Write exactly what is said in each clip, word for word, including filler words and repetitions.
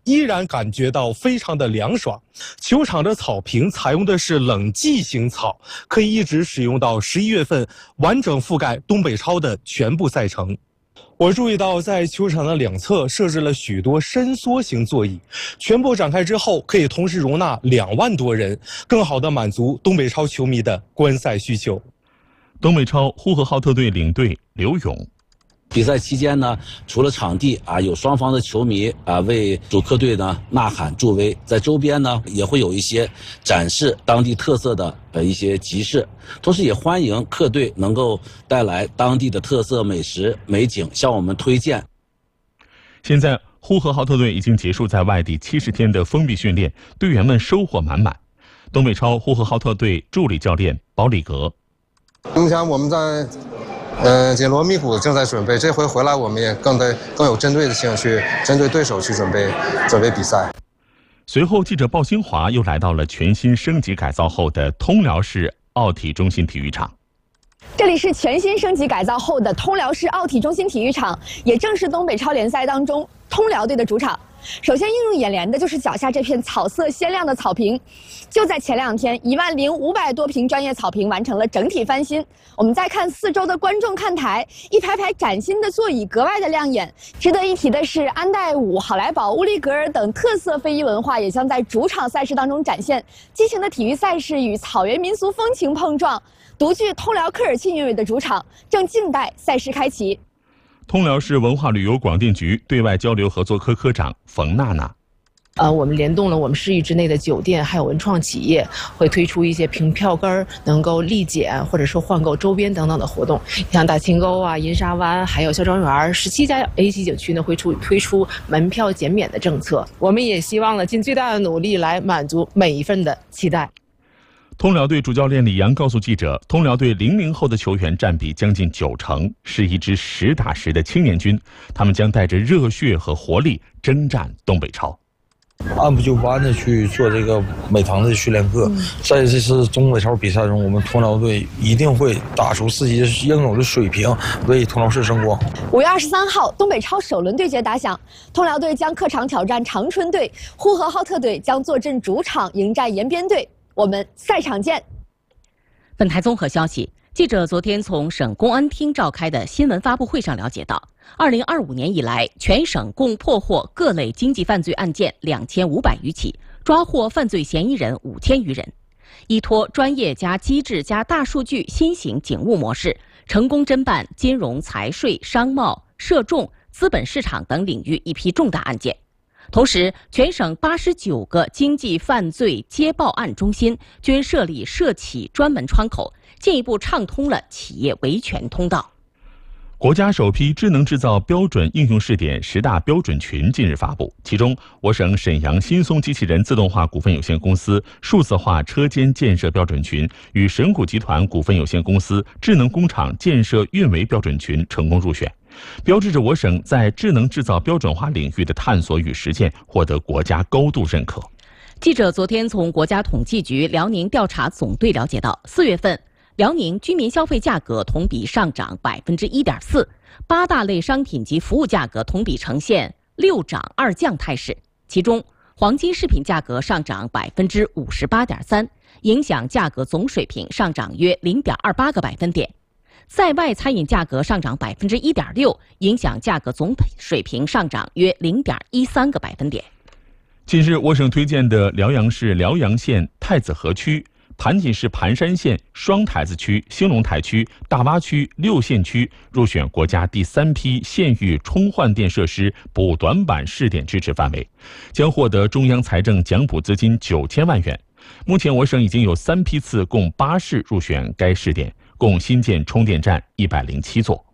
依然感觉到非常的凉爽。球场的草坪采用的是冷季型草，可以一直使用到十一月份，完整覆盖东北超的全部赛程。我注意到，在球场的两侧设置了许多伸缩型座椅，全部展开之后，可以同时容纳两万多人，更好地满足东北超球迷的观赛需求。 东北超呼和浩特队领队刘勇。 比赛期间呢，除了场地啊，有双方的球迷啊为主客队呢呐喊助威，在周边呢也会有一些展示当地特色的呃一些集市，同时也欢迎客队能够带来当地的特色美食美景向我们推荐。 现在呼和浩特队已经结束在外地七十天的封闭训练，队员们收获满满。东北超呼和浩特队助理教练保里格。 目前我们在呃，紧锣密鼓正在准备，这回回来我们也更得更有针对性去针对对手去准备准备比赛。 随后，记者鲍新华又来到了全新升级改造后的通辽市奥体中心体育场。 这里是全新升级改造后的通辽市奥体中心体育场，也正是东北超联赛当中通辽队的主场。首先映入眼帘的就是脚下这片草色鲜亮的草坪，就在前两天，一万零五百多平专业草坪完成了整体翻新。我们再看四周的观众看台，一排排崭新的座椅格外的亮眼。值得一提的是，安代舞、好莱堡、乌力格尔等特色非遗文化也将在主场赛事当中展现，激情的体育赛事与草原民俗风情碰撞。独具通辽科尔沁韵味的主场正静待赛事开启。 通辽市文化旅游广电局对外交流合作科科长冯娜娜。 呃，我们联动了我们市域之内的酒店，还有文创企业，会推出一些凭票根能够立减或者说换购周边等等的活动。像大清沟啊、银沙湾，还有孝庄园十七家 A 级景区呢，会出推出门票减免的政策。我们也希望呢，尽最大的努力来满足每一份的期待。 通辽队主教练李阳告诉记者，通辽队零零后的球员占比将近九成，是一支实打实的青年军，他们将带着热血和活力征战东北超。 按部就班的去做这个每堂的训练课，在这次东北超比赛中，我们通辽队一定会打出自己应有的水平，为通辽市争光。 五月二十三号，东北超首轮对决打响，通辽队将客场挑战长春队，呼和浩特队将坐镇主场迎战延边队。我们赛场见。 本台综合消息，记者昨天从省公安厅召开的新闻发布会上了解到，二零二五年以来，全省共破获各类经济犯罪案件两千五百余起，抓获犯罪嫌疑人五千余人。依托专业加机制加大数据新型警务模式，成功侦办金融、财税、商贸、涉众、资本市场等领域一批重大案件。同时，全省八十九个经济犯罪接报案中心均设立涉企专门窗口，进一步畅通了企业维权通道。 国家首批智能制造标准应用试点十大标准群近日发布，其中我省沈阳新松机器人自动化股份有限公司数字化车间建设标准群与神谷集团股份有限公司智能工厂建设运维标准群成功入选，标志着我省在智能制造标准化领域的探索与实践获得国家高度认可。 记者昨天从国家统计局辽宁调查总队了解到，四月份辽宁居民消费价格同比上涨百分之一点四，八大类商品及服务价格同比呈现六涨二降态势。其中，黄金饰品价格上涨百分之五十八点三，影响价格总水平上涨约零点二八个百分点。在外餐饮价格上涨百分之一点六，影响价格总水平上涨约零点一三个百分点。 近日，我省推荐的辽阳市辽阳县太子河区、盘锦市盘山县双台子区、兴隆台区、大洼区六县区入选国家第三批县域充换电设施补短板试点支持范围，将获得中央财政奖补资金九千万元。目前，我省已经有三批次共八市入选该试点，共新建充电站一百零七座。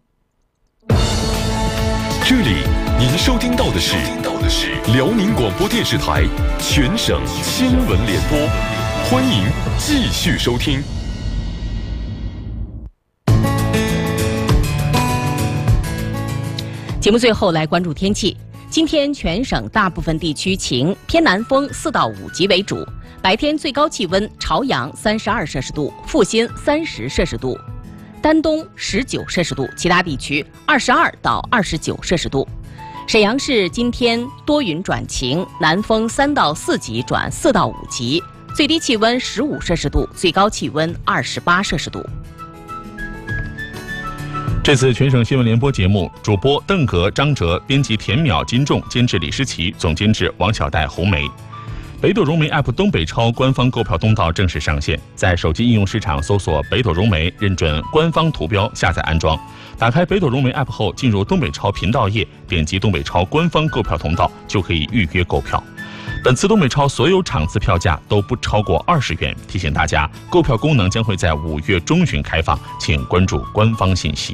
这里您收听到的是辽宁广播电视台全省新闻联播，欢迎继续收听。 节目最后来关注天气。今天全省大部分地区晴，偏南风四到五级为主。白天最高气温：朝阳三十二摄氏度，阜新三十摄氏度，丹东十九摄氏度，其他地区二十二到二十九摄氏度。 沈阳市今天多云转晴，南风三到四级转四到五级，最低气温十五摄氏度，最高气温二十八摄氏度。 这次全省新闻联播节目，主播邓格、张哲，编辑田淼、金仲，监制李诗琪，总监制王小戴、红梅。北斗融媒 App 东北超官方购票通道正式上线，在手机应用市场搜索北斗融媒，认准官方图标，下载安装。打开北斗融媒 App 后，进入东北超频道页，点击东北超官方购票通道，就可以预约购票。本次东北超所有场次票价都不超过二十元，提醒大家，购票功能将会在五月中旬开放，请关注官方信息。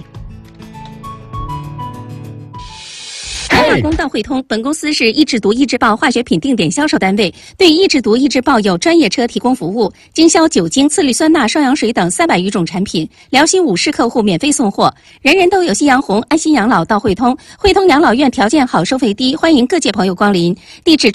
大公道汇通，本公司是益智毒益智报化学品定点销售单位，对益智毒益智报有专业车提供服务，经销酒精、次氯酸钠、双氧水等三百余种产品，辽西五市客户免费送货。人人都有夕阳红，安心养老到汇通，汇通养老院条件好，收费低，欢迎各界朋友光临。地址：